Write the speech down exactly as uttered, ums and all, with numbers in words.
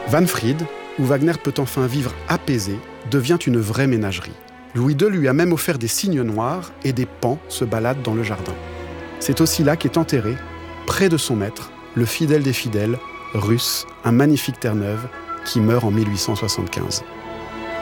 Wahnfried, où Wagner peut enfin vivre apaisé, devient une vraie ménagerie. Louis deux lui a même offert des cygnes noirs et des paons se baladent dans le jardin. C'est aussi là qu'est enterré, près de son maître, le fidèle des fidèles, Russe, un magnifique Terre-Neuve, qui meurt en mille huit cent soixante-quinze.